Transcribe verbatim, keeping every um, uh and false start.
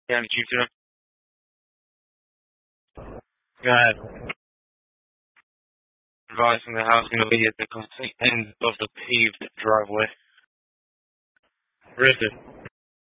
Yeah, did you too? Go ahead. Advising the house going to be at the complete end of the paved driveway. Where is it?